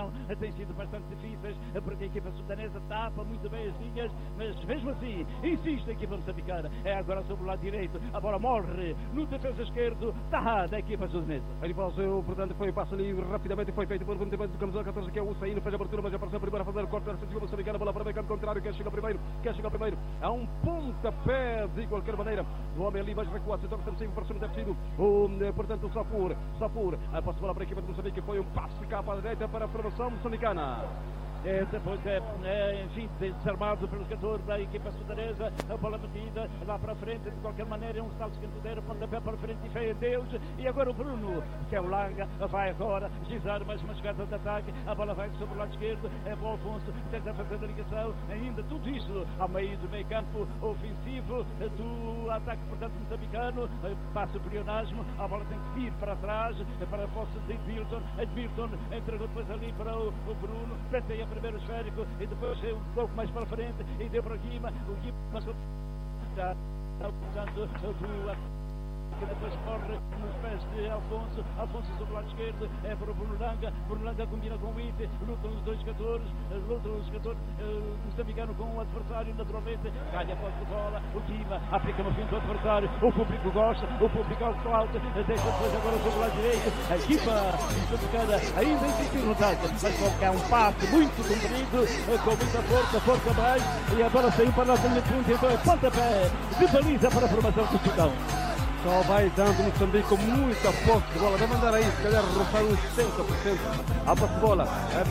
marcação têm sido bastante difíceis, porque a equipa sudanesa tapa muito bem as linhas, mas mesmo assim insiste a equipa moçambicana. É agora sobre o lado direito, a bola morre no defesa esquerdo da equipa sudanesa. Ele passou, portanto, foi passo ali rapidamente, foi feito por Bundeman de camisa 14, que é o Saíno, fez a abertura, mas apareceu primeiro a fazer o corte da defesa moçambicana, bola para o meio campo contrário, quer chegar primeiro, há um pontapé de qualquer maneira, o homem ali mais recuado, setor defensivo, para cima deve sido portanto, o Safur, a posse bola para a equipa de Moçambique, foi um passo cá para a direita para a formação moçambicana. Depois enfim, desarmado pelo jogador da equipa sudanesa, a bola metida lá para a frente, de qualquer maneira, um salto escanteiro, pontapé para a frente e fé em Deus, e agora o Bruno, que é o Langa, vai agora gizar mais uma jogada de ataque, a bola vai sobre o lado esquerdo, é o Alfonso, tenta fazer a ligação, ainda tudo isso ao meio do meio campo ofensivo do ataque, portanto, moçambicano, passa o pleonasmo, a bola tem que vir para trás, para a posse de Edmilton entregou depois ali para o Bruno, penteia primeiro esférico e depois um pouco mais para frente e deu para o Guima passou que depois corre nos pés de Alfonso sobre o lado esquerdo, é para o Bruno Langa combina com o Ite, lutam os dois jogadores, o moçambicano com o adversário, naturalmente ganha a posse de bola, o Guima aplica no fim do adversário, o público gosta, o público alto, deixa depois agora sobre o lado direito, a equipa moçambicana ainda insiste no ataque, mas coloca um passe muito comprido, com muita força mais, e a bola saiu para a nossa linha de fundo, então é pontapé de baliza para a formação do Sudão. Só vai dando Moçambique com muita posse de bola. Vai mandar aí, se calhar, roçar uns 70%. A posse de bola.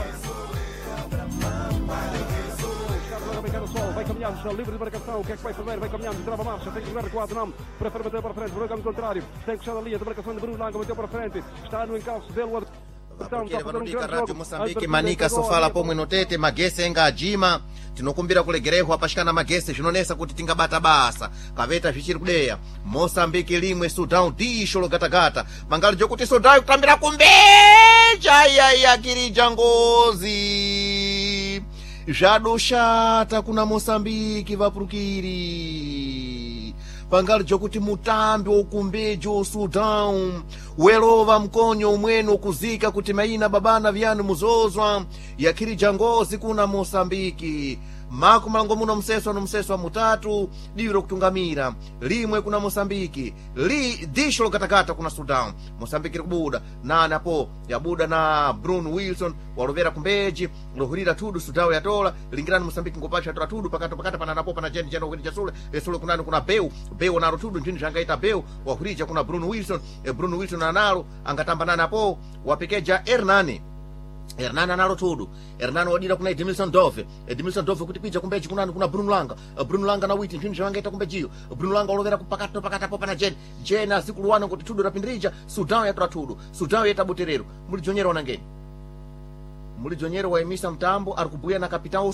Vai caminhando, está livre de marcação. O que é que vai fazer? Vai caminhando, trava a marcha. Tem que jogar recuado, não. Prefere bater para frente. Bruno ao contrário. Tem que puxar a linha de marcação de Bruno Langa. Bateu para frente. Está no encalço dele. Vapokere vanodika radio Moçambique manika sofala pomwe notete magese enga ajima tinokumbira kulegerehwa pashikana magese zvinonesa kuti tingabata basa kaveta zvichiri kudeya Moçambique limwe Sudão disho logatagata mangali jokuti Sudão kutambira kumbeja iya kirija ngozi zvadoshata kuna Moçambique vapurukiri pangali jokuti mutambi wokumbejo Sudão welova mkonyo umweno kuzika kuti maina babana vyanu muzozwa yakirija ngozi kuna Moçambique mako malango muno mseswa mutatu diviro kutungamira limwe kuna Moçambique disho logatagata kuna Sudão Moçambique kubuda nana po yabuda na Bruno Wilson walovera kumbeji lohurira tudu Sudão yatola lingirani Moçambique ngopasha tola tudu pakata pananapo pana jeni uhirija sule kunani kuna Beu naro tudu njini jangaita Beu wahurija kuna Bruno Wilson nanalo angatamba nanapo wapekeja Hernani analo tudu Hernani wadira kuna Edmilson Dove kuti pija kumbeji kunani kuna Bruno Langa na Witi njini jangaita kumbejiyo Bruno Langa walovera pakata po pana jeni azikuluwana kuti tudu rapindrija Sudão yatola tudu Sudão yetabuterero mulijonyera wanangeni mulijonyera waimisa mtambo arikubuya na kapitao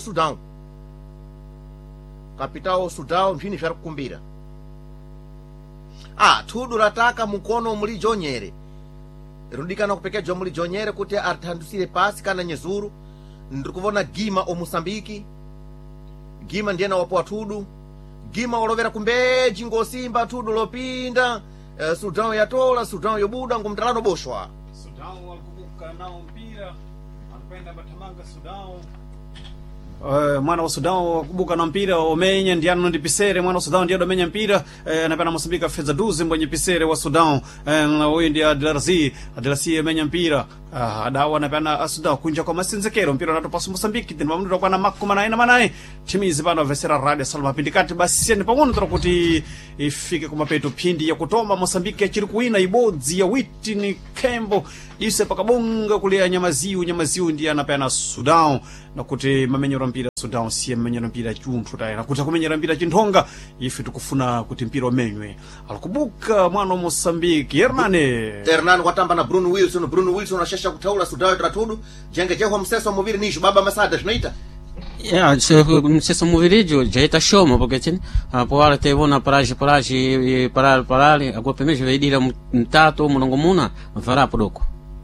Sudão njini zvarikukumbira tudu rataka mukono mulijonyere rudikana kupekeja mulijonyere kuti arthandusire pasi kana nyezuru ndikuvona Guima o Moçambique Guima ndiyena wapowa tudu Guima walovera kumbeji ngosimba tudu lopinda Sudão yatola Sudão yobuda ngumtalano boshwa Sudão walikubuka nao mpira anapenda batamanga Sudão mwana wa Sudão kubuka na mpira omenya ndiano ndipisere mwana wa Sudão ndiye domenya mpira anapenda Moçambique feza duzi mbonye pisere wa Sudão huyu ndiye Adelasi amenya mpira adawa anapenda Sudão kunja kwa masinzekero mpira unatopasa Moçambique ndi mamundo kwa na makoma na manayi timizi pano vesera radio salva pindikati basi ni pang'ono kuti ifike kumapeto phindi ya kutoma Moçambique achiri kuwina ibodzi ya Witi ni Kembo ise pakabonga kulia nyamaziu ndiye anapenda Sudão na kuti mamenyero mpira Sudão siye mamenyero mpira chunthu tayi na kuti kumenyera mpira chinthonga ife tikufuna kuti mpira umenywe alikubuka mwana wa Moçambique Hernani watamba na Bruno Wilson ashasha kutaula Sudão yatudu jenge jehwa mseso muviri nishu baba masada tunaita mseso muvirijo jaita shoma porque chini poala tevona paraji parali agora primeiro veidira mtato mulongo muna varapo doko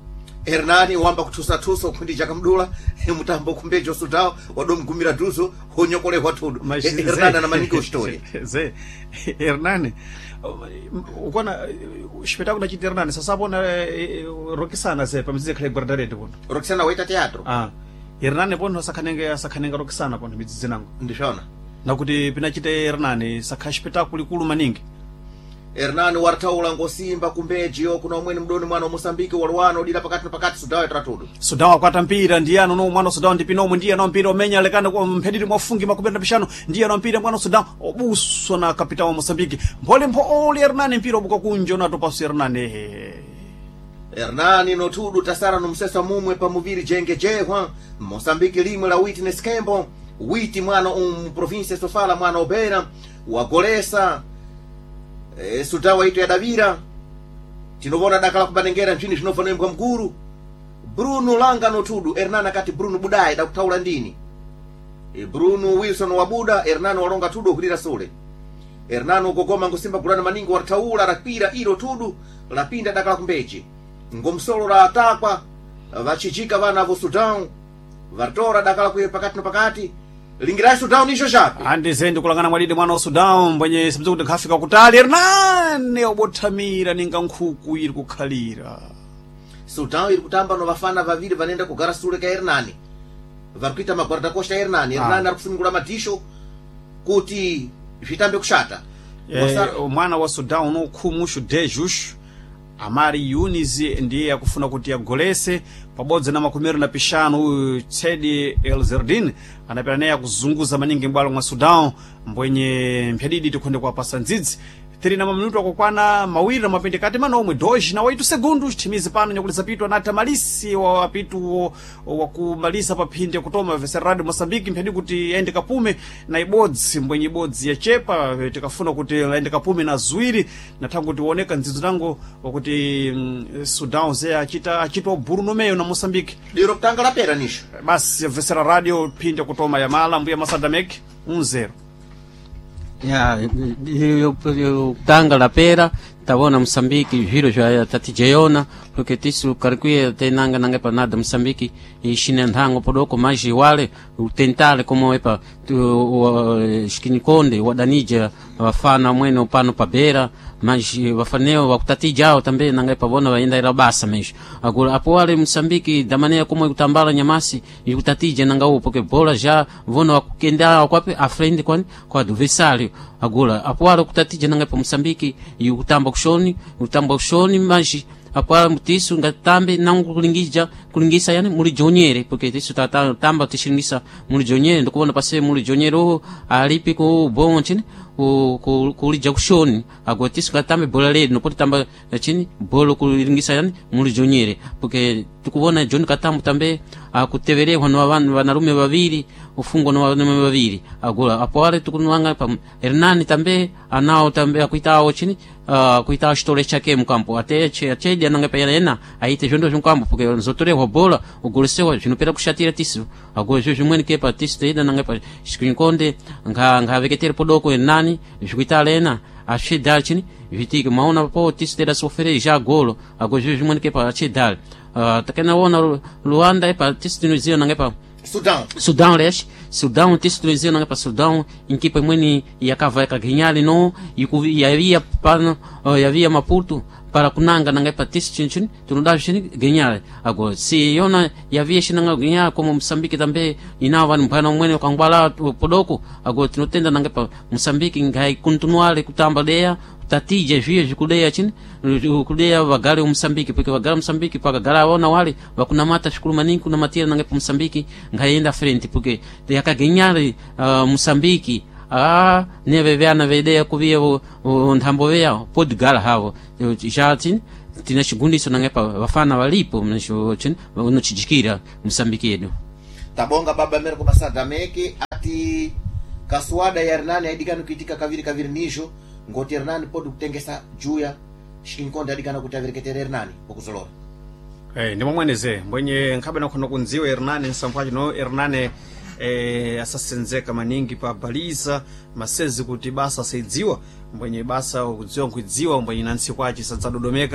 Hernani wamba kutusa kundi chakamdula mutambo kumbejo Sudão wadomgumira duzo honyokolehwa tudo Hernani na maniki story ze Hernani ukona espetáculo de Hernani sasa bona Roxana ze pamzize kale guardarete bona Roxana waita teatro Hernani bona sakhanenga Roxana bona midzize nango ndishona nakuti pinachite Hernani sakha espetáculo ikulu maningi Hernani wartaula ngosimba kumbejo kuna umweni mdoni mwana wa Mosambiki walwana udira pakati Sudão etratudo Sudão akwata mpira ndiyano no mwana Sudão ndipinomo ndiyano mpira omenya lekana kwa mpediri mwafungi makubenda pishano ndiyano mpira mwana Sudão obuso na kapitao wa Mosambiki mbole oli Hernani mpira obuka kunjo na topasu Hernani no tudo tasara no msesa mumwe pamuviri jenge jehwa Mosambiki limwe la Witness Kembo Witi mwana província Sofala mwana Obera wagolesa Sudão ito ya Davira tinovona dakala kubanengera nchini chinofanembwa mkuru Bruno Langa no tudo Hernani kati Bruno Budai dakutaula ndini Bruno Wilson wabuda Hernani walonga tudo kulira sole Hernani ukogoma ngusimba kulana maningo wartaula rapira ilo tudo lapinda dakala kumbeji ngomsolo la atakwa vachichika vana vo Sudão vartora dakala kuye pakati lingira Sudão nisho chapi andi zendi kulangana mwalidi mwana wa Sudão mbwenye simzu kuti khafika kutali Hernani obothamira ninga nkhuku iri kukhalira Sudão iri kutamba no vafana vaviri vanenda kugara sule ka Hernani varikuita magwarda costa Hernani Hernani ari kusimungula madisho kuti vitambe kushata mwana wa Sudão no khumushu dejushu Amari Yunizi ndiye akufuna kuti agolese pabodzi na makumero na pishano Tsedi Elzerdin anapera naye kuzunguza maningi mbwalo mwa Sudão mbwenye mpyadidi tikwende kwa pasa ndzidzi 3 na minuto akokwana mawiri na mapende kati mano omwe 2 na 8 segundos timizi pano nyakulisa pitu anata malisi wa pitu wa kumalisa papinde kutoma Veserado Mosambiki mpyadi kuti ende kapume na ibodzi mbwenye ibodzi ya chepa tikafuna kuti ende kapume na zuwiri na tangu tiwoneka ndzidzo tango wakuti Sudão ze achita Bruno meyo na Mosambiki liro kutanga la pera nisho basi Veserado pinde kutoma ya mala mbuya Masadameki 1-0 tanga la pera tabona Mosambiki viro já tatijeyona porque tisu karikuye tenanga nanga pa nada Mosambiki ishine ndango podoko maji wale utentale como epa skinikonde wadanija wafana mwene upano pabera maji wafaneo wakutatijao tambe nanga pa bona waenda ila basa mesho agora apo wale Mosambiki da maneira como utambala nyamasi yutatije nanga upo porque bola já vona wakukenda kwape afrende kwa adversário agora apo wale kutatije nanga pa Mosambiki yutamba kushoni maji apara mutisu ngatambe nangu kulingisa yani muri jonyere porque tisu tamba tishingisa muri jonyere ndokubona pase muri jonyere alipi ko bon chini kulija kushoni agotisu ngatambe bola ledi nopoti tamba chini bolo kulingisa yani muri jonyere porque tukubona John Katambu tambe akuteverehwa no vanarume vaviri ufungwa no vanarume vaviri agora apore tukunwanga pa Hernani tambe anao tambe akuitao chini kuitao stole chake mkampo achedia nanga pa yana aite jondo mkampo porque nzotorehwa bola ugolesewa jinopera kushatira tisu agora jojo mwene kepa tisu tenda nanga pa skinkonde nga veketere podoko Hernani jikuita lena ashidal chini vitike maona po tisu tenda sofere ja golo agora jojo mwene kepa achidal takena wona Luanda epa tistunizio nangepa Sudão lesh Sudão tistunizio nangepa Sudão inkipa mwini yakava kaginyali no yavia pano yavia Maputo para kunanga nangepa tistunchin tunudal shini ginyali ago si yona yavia shinanga ginyali como Mosambiki tambe inawa mpana mwene kangwala podoko ago tinotenda nangepa Mosambiki ngai continuale kutambadea tatija via jikudeya chini kudeya vagale Mosambiki porque vagale Mosambiki paga gala wana wale vakunamata shukuru maningi kuna matira nange Mosambiki ngaenda frente porque yakagenyali Mosambiki neve vyana vedeya kuvia ndhambo vya podgala havo jati tina shigundisa nange pa vafana walipo mnesho chini unochijikira Mosambiki yedu tabonga baba Merko Masadameki ati kaswada ya Hernani aidikana kuitika kaviri nisho ngoti Hernani podu kutengesa juya shinkonde adikana kutaviriketere Hernani okuzolora ndimo mweneze mbwenye nkhabe nakhono kunziwa Hernani nsamphaji no Hernani asasenzeka maningi pa baliza masezi kuti basa saidziwa mbwenye basa ukudziwa mbwenye nansi kwachi sadzadodomeka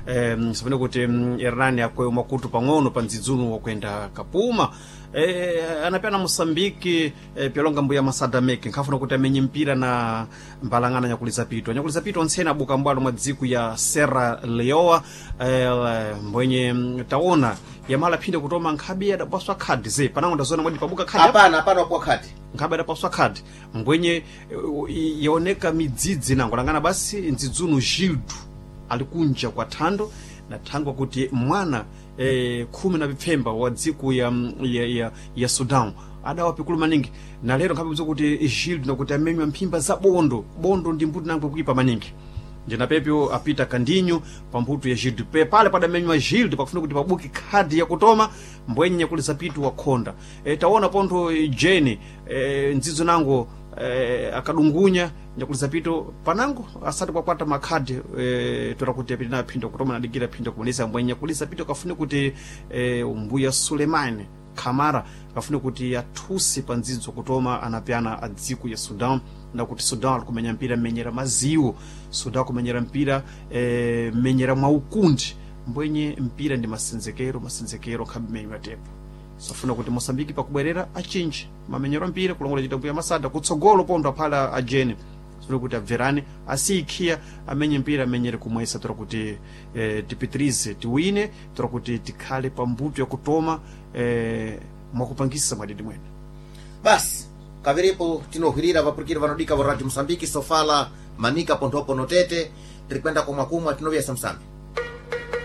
sifune kuti Hernani akweyo makutu pang'ono pa mdzidzunu wakwenda kapuma. Anapena Mosambiki pyalonga mbuya Masadameke nkhafuna kuti amenye mpira na mbalang'ana Nyakuliza Pito ontsena abuka mbwalo mwa dziku ya Serra Leoa. Mbwenye taona yamala phinde kutoma nkhabi adapaswa khadi ze panango ndazona mwadi pabuka khadi hapana kwa khadi nkhabi adapaswa khadi mbwenye yaoneka midzidzi nango langana basi mdzidzunu Gildo alikunja kwa thando na thangwa kuti mwana 10 na bipfemba wa dziku ya Sudan adawa pikulu maningi na lero nkhabi buzo kuti Gildo na kuti amenywa mphimba za bondo ndi mbuti nango kuipa maningi njena pepyo apita Kandinho pambuto ya Gildo pale padamenywa Gildo pakufuna kuti pabuki khadi ya kutoma mbwenye Nyakuliza Pito wakhonda. Taona ponto Jeni ndzidzo nango akadungunya Nyakuliza Pito panango asati kwakwata makhadi tora kuti apita na phinda kutoma na digira phinda kumonesa mbwenye Nyakuliza Pito kafune kuti mbuya Sulemani Kamara kafune kuti athusi pa ndzidzo kutoma anapyana adziku ya Sudan na kuti Sudan alikumenya mpira menyera maziwo Sudan kumenyera mpira menyera maukundi mbwenye mpira ndi masenzekero khabimenywa tepo safuna kuti Mosambiki pakubwerera achinji mamenyero mpira kulongola chitambu ya Masada kutsogolo pondo aphala ajeni sifuna kuti abverani asiikhiya amenye mpira amenyere kumwesa tora kuti tipitrize tiwine tora kuti tikhale pambuto ya kutoma mwakupangisa mwadidi mwene basi kaverepo tinohwirira vapurukiri vanodika vo Radio Mosambiki sofala manika pontopo notete tirikwenda komwakumwa tinovesa Msambi.